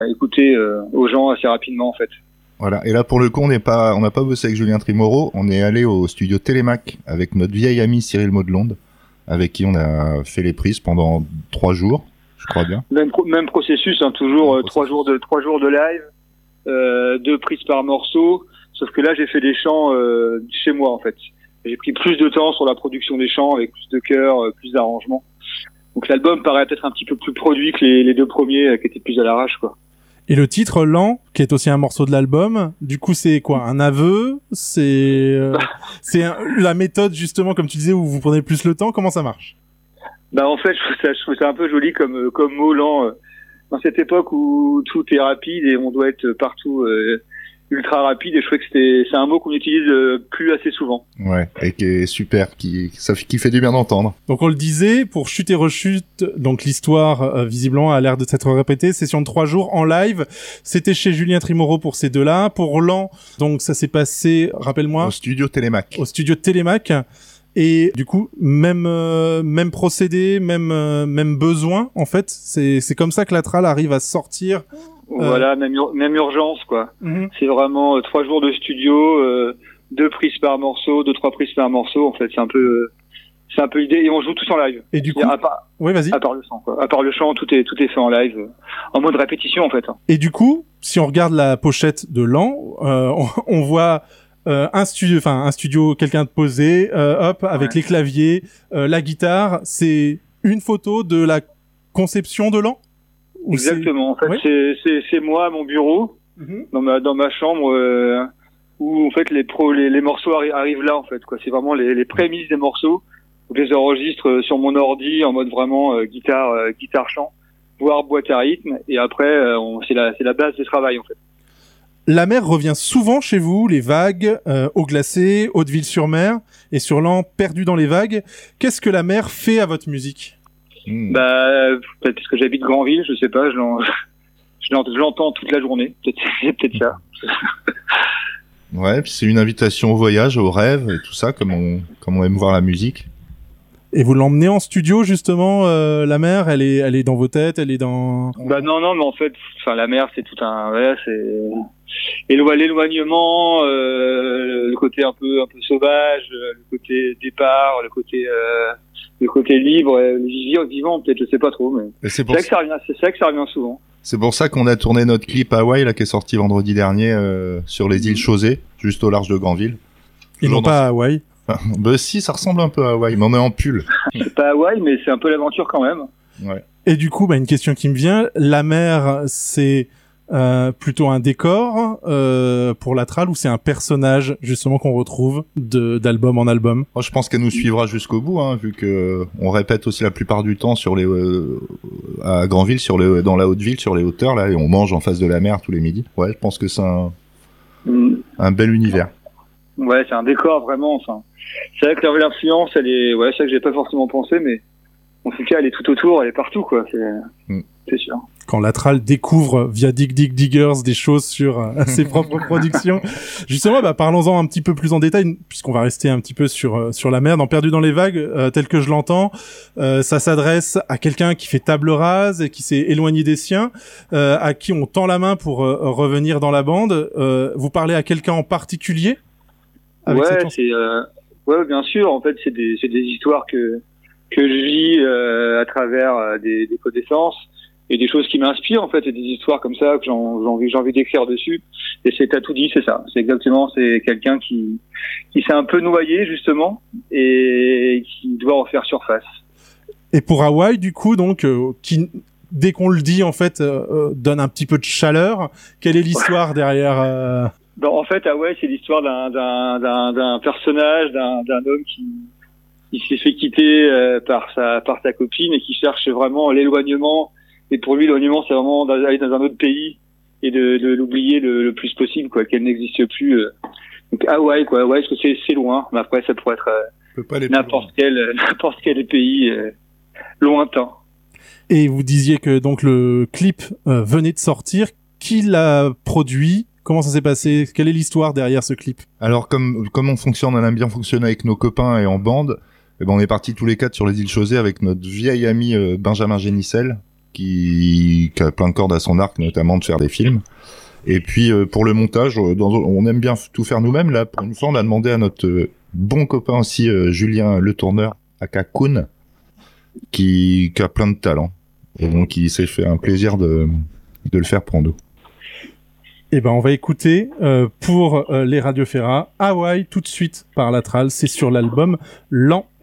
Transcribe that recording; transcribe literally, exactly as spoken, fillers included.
écouter euh, aux gens assez rapidement en fait. Voilà. Et là, pour le coup, on n'est pas, on n'a pas bossé avec Julien Trimoro. On est allé au studio Télémac avec notre vieil ami Cyril Maudelonde, avec qui on a fait les prises pendant trois jours, je crois bien. Même, pro- même processus, hein, toujours euh, trois jours de trois jours de live, euh, deux prises par morceau. Sauf que là, j'ai fait des chants euh, chez moi en fait. J'ai pris plus de temps sur la production des chants avec plus de chœurs, euh, plus d'arrangements. Donc l'album paraît peut-être un petit peu plus produit que les, les deux premiers euh, qui étaient plus à l'arrache, quoi. Et le titre Lent, qui est aussi un morceau de l'album, du coup c'est quoi, un aveu? C'est euh, c'est un- la méthode justement, comme tu disais, où vous prenez plus le temps. Comment ça marche? Bah en fait, je trouve ça, je trouve ça un peu joli comme euh, comme mot lent. euh, Dans cette époque où tout est rapide et on doit être partout euh, ultra rapide, et je trouvais que c'était c'est un mot qu'on utilise euh, plus assez souvent. Ouais. Et qui est super, qui, ça, fait- qui fait du bien d'entendre. Donc on le disait, pour Chute et Rechute, donc l'histoire euh, visiblement a l'air de s'être répétée. Session de trois jours en live. C'était chez Julien Trimoro pour ces deux-là. Pour Lent, donc ça s'est passé, rappelle-moi, Au studio Télémac. au studio Télémac. Et du coup, même euh, même procédé, même euh, même besoin en fait. C'est c'est comme ça que la trall arrive à sortir. Voilà, même ur- même urgence quoi. Mhm. C'est vraiment euh, trois jours de studio, euh, deux prises par morceau, deux trois prises par morceau. En fait, c'est un peu euh, c'est un peu l'idée, et on joue tous en live. Et du coup, À part, oui, vas-y. à part le chant, quoi. À part le chant, tout est tout est fait en live, euh, en mode répétition en fait. Et du coup, si on regarde la pochette de Lent, euh, on, on voit euh, un studio, enfin un studio, quelqu'un de posé, euh, hop, avec Ouais. les claviers, euh, la guitare. C'est une photo de la conception de Lent. Ou c'est- Exactement. En fait, Oui. c'est c'est c'est moi à mon bureau, Mhm. dans ma dans ma chambre, euh, où en fait les pro les, les morceaux arri- arrivent là en fait quoi. C'est vraiment les les prémices des morceaux. Donc, je les enregistre euh, sur mon ordi en mode vraiment euh, guitare euh, guitare chant, voire boîte à rythme, et après euh, on, c'est la c'est la base du travail en fait. La mer revient souvent chez vous, les vagues, euh, eau glacée, Hauteville-sur-Mer, et sur Lent, perdu dans les vagues. Qu'est-ce que la mer fait à votre musique? Mmh. Bah peut-être parce que j'habite Granville, je sais pas, je l'en- je l'ent- je l'entends toute la journée. Peut-être c'est peut-être ça. Ouais, puis c'est une invitation au voyage, au rêve et tout ça, comme on, comme on aime voir la musique. Et vous l'emmenez en studio, justement, euh, la mer, elle est, elle est dans vos têtes, elle est dans... Bah non non mais en fait, enfin la mer c'est tout un ouais, c'est Élo- l'éloignement, euh, le côté un peu un peu sauvage, euh, le côté départ, le côté euh, le côté libre, euh, le vivant, vivant peut-être, je sais pas trop, mais Et c'est c'est pour, vrai que ça revient, c'est vrai que ça revient souvent. c'est pour ça qu'on a tourné notre clip Hawaï, là, qui est sorti vendredi dernier, euh, sur les îles Chausée, juste au large de Granville. Ils Toujours n'ont pas à Hawaï. Bah si, ça ressemble un peu à Hawaï, mais on est en pull. C'est pas Hawaï, mais c'est un peu l'aventure quand même. Ouais. Et du coup, bah, une question qui me vient, la mer, c'est euh, plutôt un décor euh, pour la trall, ou c'est un personnage, justement, qu'on retrouve de, d'album en album? Moi, je pense qu'elle nous suivra jusqu'au bout, hein, vu que euh, on répète aussi la plupart du temps sur les euh, à Granville, sur les dans la Haute-Ville, sur les hauteurs là, et on mange en face de la mer tous les midis. Ouais, je pense que c'est un, Mm. un bel univers. Ouais, c'est un décor vraiment. Enfin, c'est vrai que leur- l'influence, elle est, ouais, c'est vrai que j'ai pas forcément pensé, mais en tout cas, elle est tout autour, elle est partout, quoi. C'est, Mm. c'est sûr. Quand la trall découvre via Dig Dig Diggers des choses sur euh, ses propres productions. Justement, bah, parlons-en un petit peu plus en détail, puisqu'on va rester un petit peu sur euh, sur la mer. Dans Perdu dans les vagues, euh, tel que je l'entends, euh, ça s'adresse à quelqu'un qui fait table rase et qui s'est éloigné des siens, euh, à qui on tend la main pour euh, revenir dans la bande. Euh, vous parlez à quelqu'un en particulier avec cette Ouais, chanson? c'est, euh, ouais, bien sûr. En fait, c'est des, c'est des histoires que que je vis euh, à travers euh, des, des connaissances et des choses qui m'inspirent en fait, et des histoires comme ça que j'en- j'ai envie, j'ai envie d'écrire dessus. Et c'est t'as tout dit, c'est ça. C'est exactement, c'est quelqu'un qui qui s'est un peu noyé justement et qui doit refaire surface. Et pour Hawaï, du coup, donc, euh, qui, dès qu'on le dit, en fait, euh, euh, donne un petit peu de chaleur. Quelle est l'histoire derrière euh... Ben, en fait, ah ouais, c'est l'histoire d'un d'un d'un d'un personnage, d'un d'un homme qui qui s'est fait quitter euh, par sa par sa copine et qui cherche vraiment l'éloignement. Et pour lui, l'éloignement, c'est vraiment d'aller dans un autre pays et de, de l'oublier le, le plus possible, quoi, qu'elle n'existe plus. euh. Donc Hawaï, quoi, ouais, parce que c'est c'est loin, mais après ça pourrait être euh, On peut pas aller plus n'importe quel euh, n'importe quel pays euh, lointain. Et vous disiez que donc le clip euh, venait de sortir. Qui l'a produit? Comment ça s'est passé? Quelle est l'histoire derrière ce clip? Alors comme comme on fonctionne, on aime bien fonctionner avec nos copains et en bande. Eh ben on est partis tous les quatre sur les îles Chausée avec notre vieil ami euh, Benjamin Génissel, qui, qui a plein de cordes à son arc, notamment de faire des films. Et puis euh, pour le montage, euh, dans, on aime bien tout faire nous-mêmes. Là, pour une fois, on a demandé à notre euh, bon copain aussi, euh, Julien Le Tourneur, aka Kuhn, qui, qui a plein de talent. Et donc, il s'est fait un plaisir de, de le faire pour nous. Eh ben, on va écouter euh, pour euh, les Radio Ferrat Hawaï tout de suite par Latral. C'est sur l'album L'An